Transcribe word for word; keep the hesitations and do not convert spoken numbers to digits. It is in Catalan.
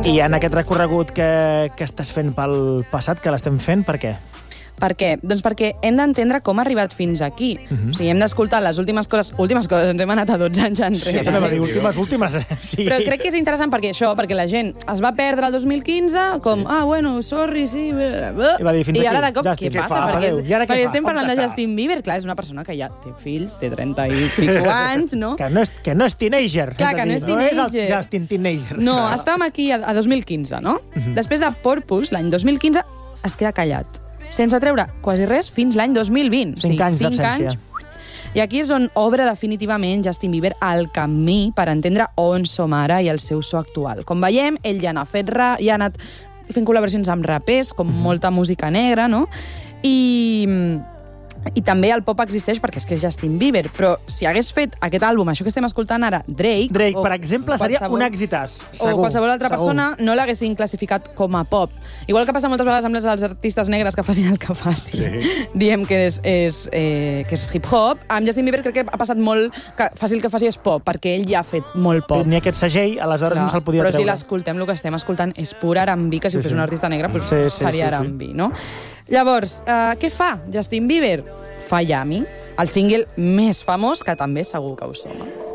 I en aquest recorregut que, que estàs fent pel passat, que l'estem fent, per què? Per què? Doncs perquè hem d'entendre com ha arribat fins aquí. Uh-huh. O sigui, hem d'escoltar les últimes coses... Últimes coses, ens hem anat a dotze anys enrere. Sí, també va dir últimes, últimes, eh? Sí. Però crec que és interessant perquè això, perquè la gent es va perdre el dos mil quinze, com, sí. ah, bueno, sorry, sí... I va dir, fins I ara de aquí. cop, Justin, què què passa? fa? Perquè, Adéu. I ara què perquè fa? estem On parlant de està? Justin Bieber. Clar, és una persona que ja té fills, té trenta i pico anys, no? Que no és, que no és teenager. Clar, que no és teenager. No és el Justin teenager. No, Clar. estàvem aquí a, a dos mil quinze, no? Uh-huh. Després de Purpose, l'any dos mil quinze, es queda callat, sense treure quasi res fins l'any dos mil vint. Cinc sí, anys cinc d'absència. I aquí és on obre definitivament Justin Bieber el camí per entendre on som ara i el seu so actual. Com veiem, ell ja n'ha fet ra... ja ha anat fent col·laboracions amb rapers, com mm-hmm. molta música negra, no? I... I també el pop existeix perquè és que és Justin Bieber, però si hagués fet aquest àlbum, això que estem escoltant ara, Drake... Drake, per exemple, seria un exitàs, segur. O qualsevol altra segur. persona no l'haguessin classificat com a pop. Igual que passa moltes vegades amb els artistes negres que facin el que facin. Sí. Diem que és, és, eh, que és hip-hop. Amb Justin Bieber crec que ha passat molt que fàcil que faci és pop, perquè ell ja ha fet molt pop. Tenia aquest segell, aleshores Clar, no se'l podia però treure. Però si l'escoltem, el que estem escoltant és pur R and B, que si sí, ho fes sí. un artista negre doncs sí, sí, seria sí, sí. R and B, no? Llavors, eh, què fa Justin Bieber? Fa Yummy, el single més famós, que també segur que us sona.